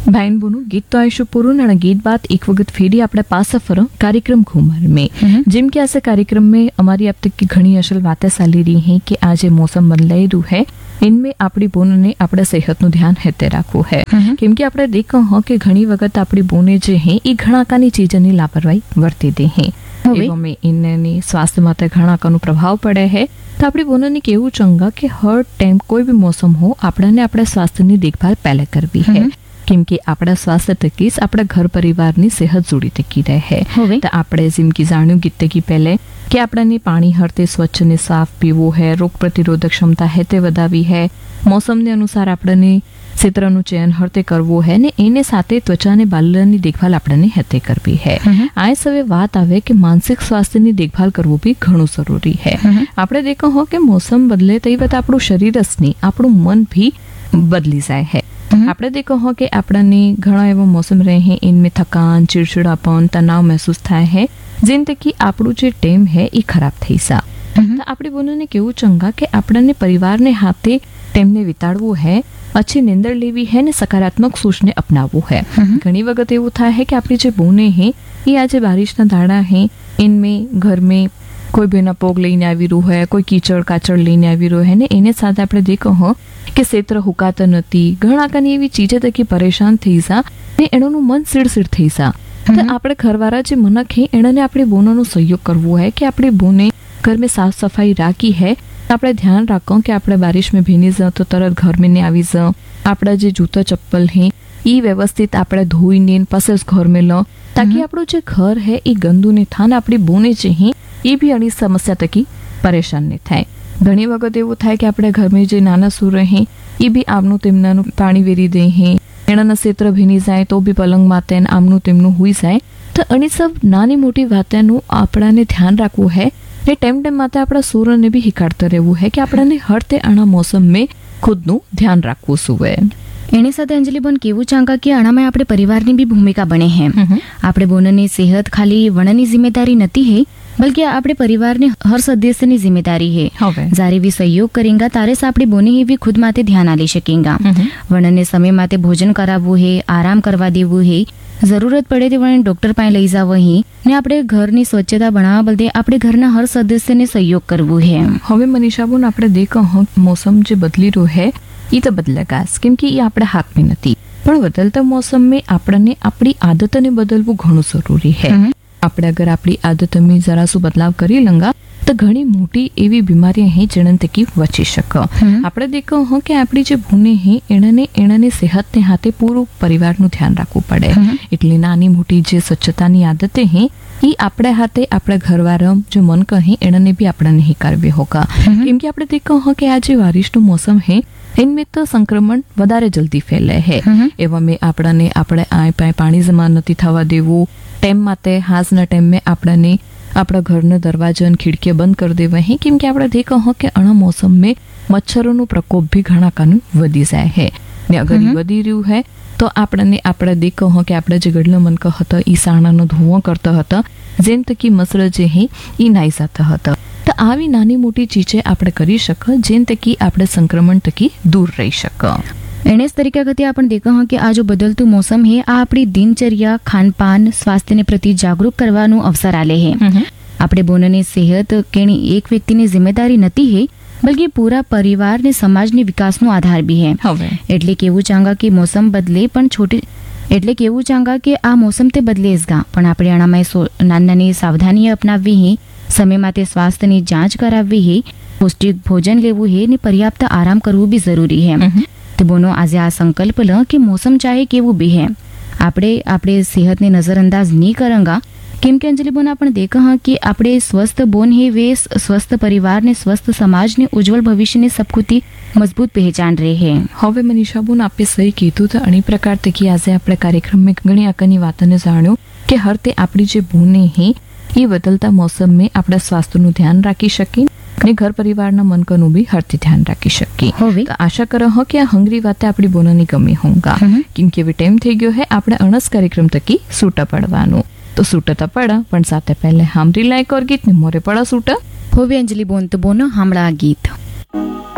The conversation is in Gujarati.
बहन बोनू गीत तो आयशु पूर्ण અને ગીત બાદ એક વખત ફેરી આપણે પાછા ફરો कार्यक्रम घूमर में जिम के ऐसे कार्यक्रम में हमारी अब तक की घनी असल बातें चाली रही हैं कि आज ये मौसम बदलाई रू है इनमें આપણી બોનને આપણે સેહતનું ધ્યાન હેતે રાખવું હે કેમ કે આપણે દેખો હો કે ઘણી વખત આપણી બોને જે હે એ ઘણા કાની ચીજની લાપરવાહી વર્તી દે હે એવામાં ઇનની સ્વાસ્થ્ય માટે ઘણા કાનો પ્રભાવ પડે હે તો આપણી બોનને કેવું ચંગા કે હર ટાઈમ કોઈ બી મોસમ હો આપણને આપણે સ્વાસ્થ્યની દેખભાળ પહેલે કરવી હે કેમ કે આપણા સ્વાસ્થ્ય તકી આપણા ઘર પરિવારની સેહત જોડી તકી રહે તો આપણે જેમ કે જાણ્યું ગીત તકી પહેલે કે આપણને પાણી હરતે સ્વચ્છ ને સાફ પીવું હે રોગ પ્રતિરોધક ક્ષમતા હેતે વધાવી હે મોસમને અનુસાર આપણને ક્ષેત્રનું ચયન હરતે કરવું હે ને એને સાથે ત્વચાને બાલની દેખભાળ આપણને હેતે કરવી હે આ સવે વાત આવે કે માનસિક સ્વાસ્થ્યની દેખભાળ કરવું બી ઘણું જરૂરી હે આપણે દેખો હો કે મોસમ બદલે તો એ વાત આપણું શરીર જ નહીં આપણું મન भी बदली जाए है આપણે देखो हो कि આપણને ઘણા એવો મોસમ રહે हैं इनमें थकान चिड़चिड़ापन तनाव महसूस થાય है जिन तकी આપણું જે ટેમ है એ ખરાબ થઈ सा તો આપણે બોનને કેવું ચંગા કે આપણને પરિવારને હાથે ટેમને વિતાડવું है अच्छी नींदर लेवी है ने सकारात्मक सोचने अपनावવું है ઘણી વખત એવું થાય है कि આપણી જે બોને है ये आज बारिशના દાડા है इनमें घर में कोई बेना पोग લઈને આવી રહ્યું હોય કોઈ કીચડ કાચડ લઈને આવી રહ્યું હોય ને એને સાથે આપણે દેખો હો કે ક્ષેત્ર હુકાતા નથી ઘણા કાની એવી ચીજે તકી પરેશાન થઈ જા ને એનું મન સિડસિડ થઈ જા તો આપણે ઘરવાળા જે મનક હે એણે આપણે બોનોનો સહયોગ કરવો है कि આપણે બોને घर में साफ सफाई राखी है આપણે ધ્યાન રાખો કે આપણે બારિશ में ભીની જ તો તરત घर में ને આવી જ આપણા જે જૂતા ચપ્પલ હે ઈ વ્યવસ્થિત આપણે ધોઈને પછી જ घर में લો ताकि આપણું જે ઘર હે ઈ ગંદુ ને થાન આપણી બોને જે હે એ બી અણી સમસ્યા તકી પરેશાન ને થાય ઘણી વખત એવું થાય કે આપણે ઘરમાં જે નાના સૂર હે એ બી આમનું તેમનાનું પાણી વેરી દે હે એના ક્ષેત્ર ભીની જાય તો બી પલંગ માતે આમનું તેમનું હુઈ જાય તો અણી સબ નાની મોટી વાતનું આપણાને ધ્યાન રાખવું है ને ટાઈમ ટાઈમ માતે આપણા સૂરને બી હિકાડતા રહેવું है કે આપણને હર તે આના મોસમ में ખુદનું ધ્યાન રાખવું સુવે એની સાથે અંજલિ બોન કેવું ચાંગા કે આનામાં આપણે પરિવારની બી ભૂમિકા બને હે આપણે બોનની સેહત ખાલી વણની जिम्मेदारी નથી હે बल्कि આપણે પરિવારને હર સદસ્યની जिम्मेदारी है जारे भी सहयोग करेंगा तारे से આપણે બોને ही भी खुद माते ध्यान आली सकेंगा वणने समय माते भोजन करावવું है आराम करवा देवવું है जरूरत पड़े तो वण डॉक्टर पाए लई जाव ही ने આપણે ઘરની સ્વચ્છતા બનાવવા બદલે આપણે ઘરના હર સદસ્યને સહયોગ કરવું है હવે મનીષાબોન આપણે દેખો મોસમ જે બદલી રહ્યો है ઈ તો બદલેગા કેમ કે ઈ આપણા હાથમાં નથી પણ બદલતા મોસમ में આપણને આપણી આદતને બદલવું ઘણું જરૂરી है આપણે અગર આપણી આદતમાં જરા શું બદલાવ કરી લંગા તો ઘણી મોટી એવી બીમારીਆਂ હે જેણે તકી બચી શકે આપણે દેખો હો કે આપણી જે ભૂને હે એણે સેહતને હાથે પૂરું પરિવારનું ધ્યાન રાખવું પડે એટલે નાની મોટી જે સ્વચ્છતાની આદતે હે ઈ આપણે હાથે આપણા ઘરવાળા जो मन કહે એણે બી આપણને ही કરવી હોगा કેમ કે આપણે દેખો હો કે આ જે બારિશનું મોસમ હે इनमें तो संक्रमण વધારે जल्दी फैले है एवं में आपने आय पाए पानी जमा नहीं थवा देवू टाइम माते हाजना टाइम में आपने अपना घर न दरवाजा खिड़कियां बंद कर देवा है केम के आपणे देखो हो कि अणा मौसम में मच्छरों प्रकोप भी घणा कानु वधी जाए है ने अगर ई वधी रह्यु है तो आपणे देखो हो कि आपणे जे गडलो मन का हतो ई साणानो धुओ करता हता जेम तकी मच्छर जे है ई नाई जाता हता तो આવી નાની મોટી ચીજે આપણે કરી શક જેન તકી આપણે સંક્રમણ તકી દૂર રહી શક एने इस तरीके गति आपण देखा हो कि आ जो बदलतु मौसम है आ अपनी दिनचर्या खानपान स्वास्थ्य ने प्रति जागरूक करवानो अवसर आले है આપણે બોનની સેહત કેણી એક વ્યક્તિની જિમ્મેદારી નથી है बल्कि पूरा परिवार ने समाज ने विकास नो आधार भी है એટલે કેવું ચાંગા કે મોસમ બદલે પણ છોટી એટલે કેવું ચાંગા કે આ મોસમ તે બદલે જ ગા પણ આપણે આનામાં નાની સાવધાની અપનાવવી है समय माते स्वास्थ्य ની जांच कराववी है पौष्टिक भोजन लेवू है ने पर्याप्त आराम करवू भी जरूरी है तो बोनो आज आ संकल्प ल कि मौसम चाहे केवू भी है આપણે सेहत ने नजरअंदाज नहीं करेंगा केम के अंजलि बोन आपण देखा हाँ कि આપણે स्वस्थ बोन है वे स्वस्थ परिवार ने स्वस्थ समाज ने उज्जवल भविष्य ने सबकुती मजबूत पहचान रहे है હવે મનીષા બોન આપે સહી કીધું તો અણી પ્રકાર તકી આજે આપણે કાર્યક્રમ में ઘણી આકની વાતને જાણ્યો કે હર તે આપણી જે ભૂને હે ये बदलता मौसम में अपना स्वास्थ्य नु ध्यान राखी शकी ने घर परिवार ना मन कनु भी हरती ध्यान राखी शकी तो आशा करो हो कि आ हंगरी बातें अपनी बोननी कमी होगा क्योंकि वे टाइम થઈ ગયો है આપણે અણસ કાર્યક્રમ તકી સૂટા પડવાનું તો સૂટા તો પડા પણ સાથે પહેલે હામરી લાયક ઓર ગીત ને મોરે પડા સૂટા હોવે અંજલિ બોન તો બોનો હામળા ગીત